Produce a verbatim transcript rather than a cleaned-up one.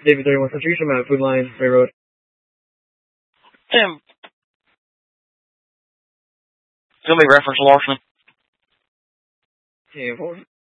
David thirty-one Century, I'm at Food Line, Ray Road. Tim. It's going to be reference larceny. ten four.